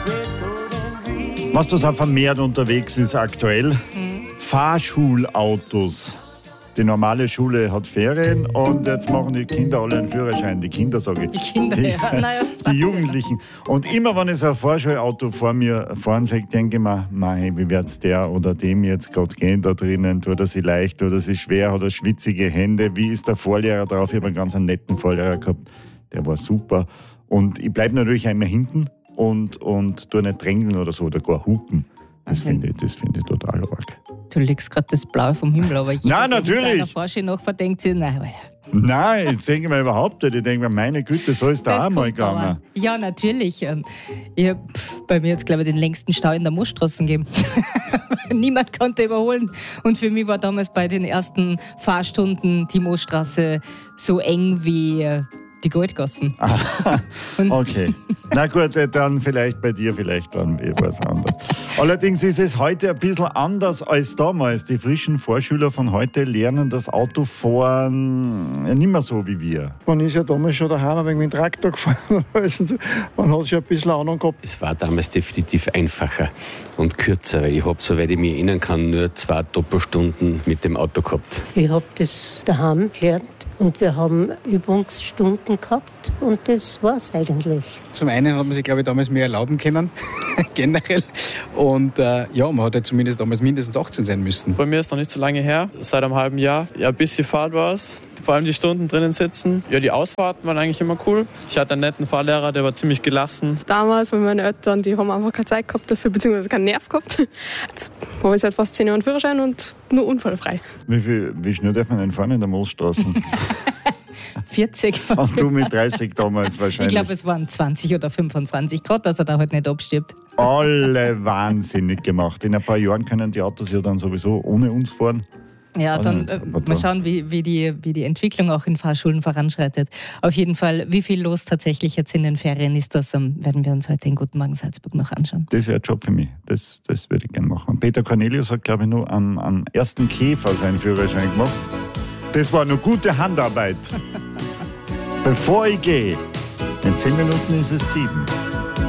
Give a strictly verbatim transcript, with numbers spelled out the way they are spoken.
Was das auch vermehrt unterwegs ist aktuell, Mhm. Fahrschulautos. Die normale Schule hat Ferien und jetzt machen die Kinder alle einen Führerschein. Die Kinder, sage ich. Die Kinder, die, ja. Naja, die Jugendlichen. Und immer, wenn ich so ein Fahrschulauto vor mir fahren sehe, denke ich mir, mei, wie wird es der oder dem jetzt gerade gehen da drinnen? Tut er sie leicht, tut er sie schwer, hat er schwitzige Hände? Wie ist der Vorlehrer drauf? Ich habe einen ganz netten Vorlehrer gehabt, der war super. Und ich bleibe natürlich einmal hinten und, und tue nicht drängeln oder so oder gar hupen. Das finde ich, das find ich total arg. Du legst gerade das Blaue vom Himmel, aber jeder, Nein, der mit natürlich. einer Porsche noch verdenkt sich, nein, Nein, das denke ich mir überhaupt nicht. Ich denke mir, meine Güte, so ist da das auch mal kommt dauern. gegangen. Ja, natürlich. Ähm, Ich habe bei mir jetzt, glaube ich, den längsten Stau in der Moosstraße gegeben. Niemand konnte überholen. Und für mich war damals bei den ersten Fahrstunden die Moosstraße so eng wie äh, die Goldgassen. Okay. Na gut, dann vielleicht bei dir, vielleicht dann etwas anderes. Allerdings ist es heute ein bisschen anders als damals. Die frischen Vorschüler von heute lernen das Autofahren ja, nicht mehr so wie wir. Man ist ja damals schon daheim ein wenig mit dem Traktor gefahren. Man hat schon ein bisschen Ahnung gehabt. Es war damals definitiv einfacher und kürzer. Ich habe, soweit ich mich erinnern kann, nur zwei Doppelstunden mit dem Auto gehabt. Ich habe das daheim gelernt und wir haben Übungsstunden gehabt und das war's eigentlich. Zum einen hat man sich, glaube ich, damals mehr erlauben können, generell. Und äh, ja, man hat ja zumindest damals mindestens achtzehn sein müssen. Bei mir ist noch nicht so lange her, seit einem halben Jahr. Ja, ein bisschen Fahrt war es. Vor allem die Stunden drinnen sitzen. Ja, die Ausfahrten waren eigentlich immer cool. Ich hatte einen netten Fahrlehrer, der war ziemlich gelassen. Damals mit meinen Eltern, die haben einfach keine Zeit gehabt dafür, beziehungsweise keinen Nerv gehabt. Jetzt habe ich seit fast zehn Jahren Führerschein und nur unfallfrei. Wie, viel, wie schnell darf man denn fahren in der Moosstraße? vierzig. Und du mit dreißig damals wahrscheinlich. Ich glaube, es waren zwanzig oder fünfundzwanzig Grad, dass er da halt nicht abstirbt. Alle wahnsinnig gemacht. In ein paar Jahren können die Autos ja dann sowieso ohne uns fahren. Ja, Also dann nicht, äh, aber mal da- schauen, wie, wie, die, wie die Entwicklung auch in Fahrschulen voranschreitet. Auf jeden Fall, wie viel los tatsächlich jetzt in den Ferien ist, das ähm, werden wir uns heute in Guten Morgen Salzburg noch anschauen. Das wäre ein Job für mich. Das, das würde ich gerne machen. Peter Cornelius hat, glaube ich, nur am, am ersten Käfer seinen Führerschein gemacht. Das war eine gute Handarbeit. Bevor ich gehe, in zehn Minuten ist es sieben.